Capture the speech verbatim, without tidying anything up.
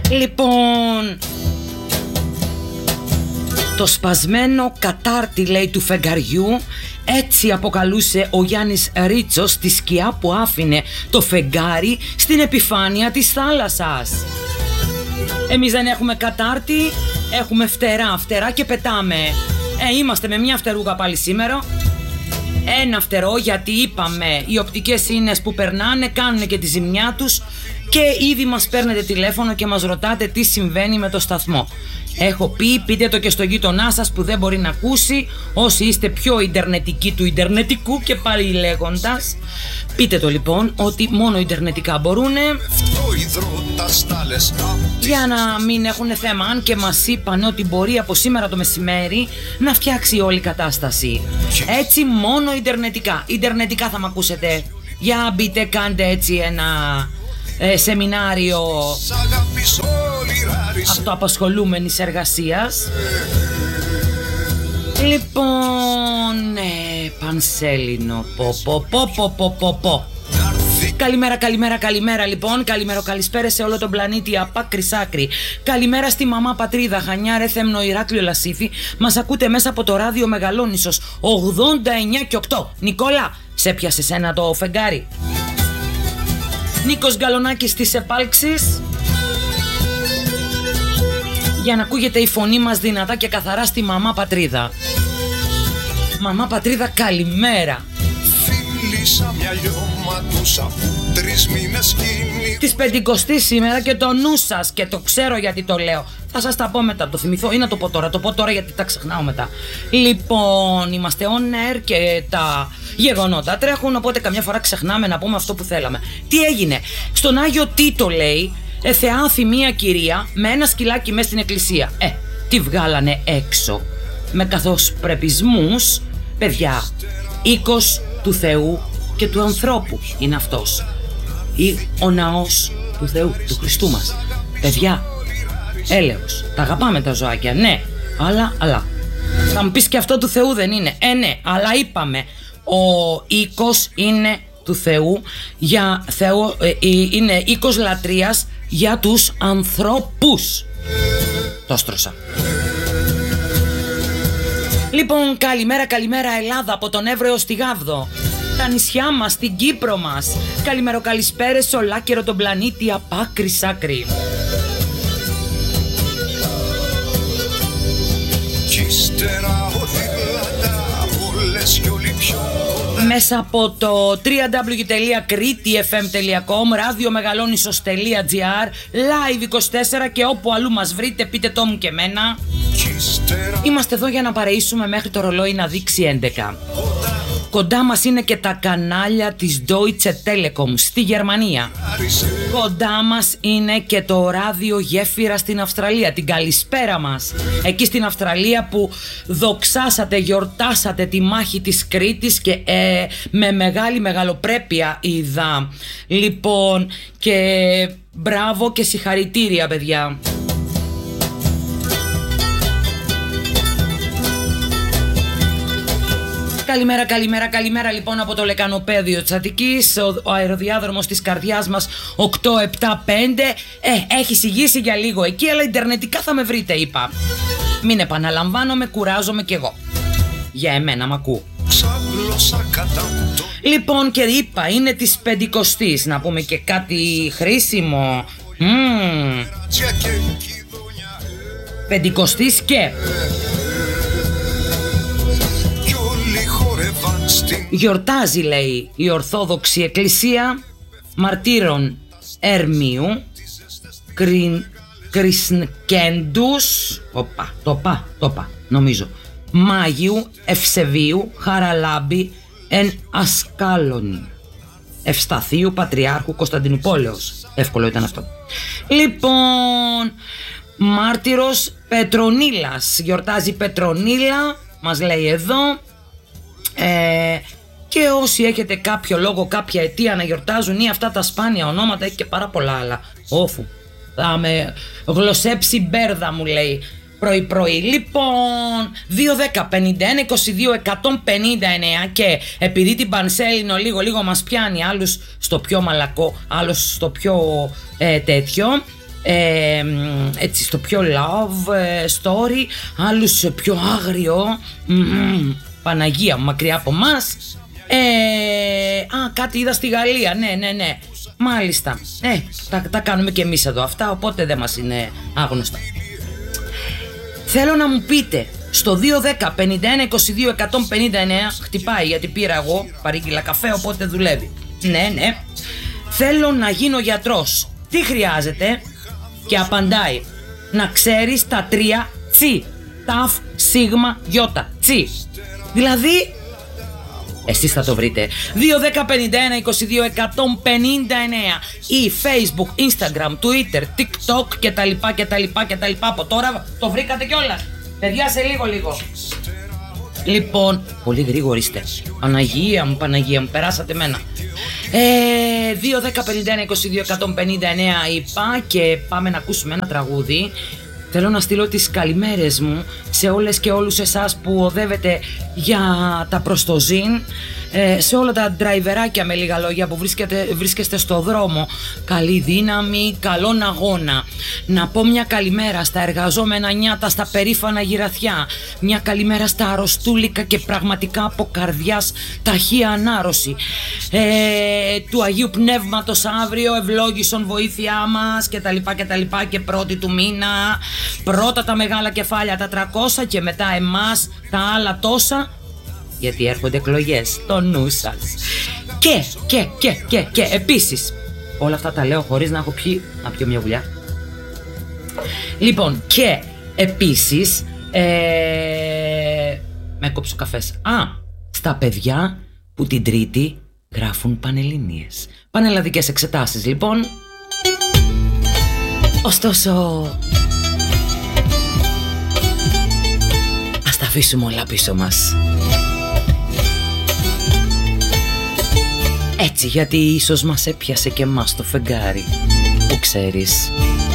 Λοιπόν, το σπασμένο κατάρτι, λέει, του φεγγαριού, έτσι αποκαλούσε ο Γιάννης Ρίτσος τη σκιά που άφηνε το φεγγάρι στην επιφάνεια της θάλασσας. Εμείς δεν έχουμε κατάρτι, έχουμε φτερά, φτερά και πετάμε. Ε, είμαστε με μια φτερούγα πάλι σήμερα. Ένα φτερό, γιατί είπαμε οι οπτικές ίνες που περνάνε κάνουν και τη ζημιά τους και ήδη μας παίρνετε τηλέφωνο και μας ρωτάτε τι συμβαίνει με το σταθμό. Έχω πει, πείτε το και στο γείτονά σας που δεν μπορεί να ακούσει, όσοι είστε πιο ιντερνετικοί του ιντερνετικού και πάλι λέγοντας. Πείτε το λοιπόν ότι μόνο ιντερνετικά μπορούνε, για να μην έχουν θέμα. Αν και μας είπαν ότι μπορεί από σήμερα το μεσημέρι να φτιάξει όλη η κατάσταση. Έτσι μόνο ιντερνετικά. Ιντερνετικά θα μ' ακούσετε. Για μπείτε, κάντε έτσι ένα ε, σεμινάριο αυτοαπασχολούμενης εργασίας. Λοιπόν, ε, πανσέλινο, πω πω πω πω πω πω πω. Καλημέρα, καλημέρα, καλημέρα λοιπόν. Καλημέρα, καλησπέρα σε όλο τον πλανήτη από άκρη σ' άκρη. Καλημέρα στη μαμά πατρίδα, Χανιά, Ρέθεμνο, Ηράκλειο, Λασίθι. Μας ακούτε μέσα από το ράδιο Μεγαλόνισσος ογδόντα εννιά και οκτώ. Νικόλα, σε πιάσε σένα το φεγγάρι. Νίκος Γκαλονάκης της επάλξης, για να ακούγεται η φωνή μας δυνατά και καθαρά στη μαμά πατρίδα. Μαμά πατρίδα, καλημέρα. Της Πεντηκοστής σήμερα και το νου σας, και το ξέρω γιατί το λέω. Θα σας τα πω μετά, το θυμηθώ ή να το πω τώρα. Το πω τώρα γιατί τα ξεχνάω μετά. Λοιπόν, είμαστε on air και τα γεγονότα τρέχουν, οπότε καμιά φορά ξεχνάμε να πούμε αυτό που θέλαμε. Τι έγινε? Στον Άγιο Τίτο, λέει, εθεάνθη μία κυρία με ένα σκυλάκι μέσα στην εκκλησία. Ε, τη βγάλανε έξω με καθοσπρεπισμούς. Παιδιά, οίκος του Θεού και του ανθρώπου είναι αυτός, ή ο ναός του Θεού, του Χριστού μας. Παιδιά, έλεος, τα αγαπάμε τα ζωάκια, ναι, αλλά, αλλά θα μου πεις και αυτό του Θεού δεν είναι? Ε, ναι, αλλά είπαμε, ο οίκος είναι του Θεού, για Θεό, ε, είναι οίκος λατρείας για τους ανθρώπους. Το στρώσα. Λοιπόν, καλημέρα, καλημέρα Ελλάδα, από τον Εύρο έως τη Γάβδο, τα νησιά μας, την Κύπρο μας. Καλημέρα, καλησπέρες σε ολάκερο τον πλανήτη απ' άκρη σ' άκρη. Μέσα από το double-u double-u double-u τελεία κρήτη εφ εμ τελεία κομ, ραδιομεγαλόνισσος τελεία τζι άρ, live είκοσι τέσσερα και όπου αλλού μας βρείτε πείτε το μου και εμένα. Είμαστε εδώ για να παρεΐσουμε μέχρι το ρολόι να δείξει έντεκα. Κοντά μας είναι και τα κανάλια της Deutsche Telekom στη Γερμανία. Κοντά μας είναι και το ράδιο Γέφυρα στην Αυστραλία. Την καλησπέρα μας εκεί στην Αυστραλία που δοξάσατε, γιορτάσατε τη μάχη της Κρήτης και ε, με μεγάλη μεγαλοπρέπεια είδα. Λοιπόν, και μπράβο και συγχαρητήρια, παιδιά. Καλημέρα, καλημέρα, καλημέρα λοιπόν από το λεκανοπέδιο της Αττικής, ο, ο αεροδιάδρομος της καρδιάς μας οκτώ επτά πέντε. Ε, έχει συγγύσει για λίγο εκεί, αλλά ιντερνετικά θα με βρείτε, είπα. Μην επαναλαμβάνομαι, κουράζομαι κι εγώ. Για εμένα μ' ακού. Λοιπόν, και είπα, είναι της Πεντηκοστής, να πούμε και κάτι χρήσιμο. Mm. Πεντηκοστής και... γιορτάζει, λέει, η Ορθόδοξη Εκκλησία μαρτύρων Ερμίου, Κριν, Κρισνκέντους, οπα, το πα, το πα, νομίζω, Μάγιου, Ευσεβίου, Χαραλάμπη, εν Ασκάλωνη, Ευσταθίου Πατριάρχου Κωνσταντινουπόλεως. Εύκολο ήταν αυτό. Λοιπόν, μάρτυρος Πετρονίλας, γιορτάζει Πετρονίλα, μας λέει εδώ. Ε, και όσοι έχετε κάποιο λόγο, κάποια αιτία να γιορτάζουν ή αυτά τα σπάνια ονόματα, έχει και πάρα πολλά άλλα. Όφου, θα με γλωσσέψει μπέρδα, μου λέει πρωί πρωί. Λοιπόν, δύο δέκα πενήντα ένα είκοσι δύο εκατόν πενήντα εννέα, και επειδή την Πανσέλινο λίγο λίγο μας πιάνει, άλλους στο πιο μαλακό, άλλους στο πιο ε, τέτοιο, ε, έτσι στο πιο love story, άλλους πιο άγριο. Mm-hmm. Παναγία μακριά από μας. ε, Α, κάτι είδα στη Γαλλία. Ναι, ναι, ναι. Μάλιστα. Ε, τα, τα κάνουμε και εμείς εδώ αυτά, οπότε δεν μας είναι άγνωστα. Θέλω να μου πείτε στο δύο δέκα πενήντα ένα είκοσι δύο εκατόν πενήντα εννέα, χτυπάει γιατί πήρα εγώ παρήγγειλα καφέ, οπότε δουλεύει. Ναι, ναι. Θέλω να γίνω γιατρός. Τι χρειάζεται? Και απαντάει: να ξέρεις τα τρία τσι. Ταφ, σίγμα, γιώτα. Τσι. Δηλαδή, εσείς θα το βρείτε. δύο δέκα πενήντα ένα είκοσι δύο εκατόν πενήντα εννέα ή Facebook, Instagram, Twitter, TikTok κτλ κτλ κτλ. Από τώρα το βρήκατε κιόλας. Παιδιά, σε λίγο λίγο. Λοιπόν, πολύ γρήγοροι είστε. Παναγία μου, Παναγία μου, περάσατε μένα. Ε, δύο δέκα πενήντα ένα είκοσι δύο εκατόν πενήντα εννέα είπα και πάμε να ακούσουμε ένα τραγούδι. Θέλω να στείλω τις καλημέρες μου σε όλες και όλους εσάς που οδεύετε για τα προστοζήν, σε όλα τα ντραϊβεράκια με λίγα λόγια που βρίσκεστε, βρίσκεστε στο δρόμο. Καλή δύναμη, καλόν αγώνα. Να πω μια καλημέρα στα εργαζόμενα νιάτα, στα περήφανα γυρατιά. Μια καλημέρα στα αρρωστούλικα και πραγματικά από καρδιάς ταχεία ανάρρωση. Ε, του Αγίου Πνεύματος αύριο, ευλόγησον βοήθειά μας και τα λοιπά και τα λοιπά και πρώτη του μήνα. Πρώτα τα μεγάλα κεφάλια τα τριακόσια και μετά εμάς τα άλλα τόσα. Γιατί έρχονται εκλογές, το νου σας. Και, και, και, και, και, επίσης, όλα αυτά τα λέω χωρίς να έχω πιει, να πιω μια βουλιά. Λοιπόν, και επίσης, ε, με κόψω καφές. Α, στα παιδιά που την Τρίτη γράφουν πανελληνίες. Πανελλαδικές εξετάσεις, λοιπόν. Ωστόσο, ας τα αφήσουμε όλα πίσω μας. Έτσι, γιατί ίσως μας έπιασε και εμάς το φεγγάρι, που ξέρεις.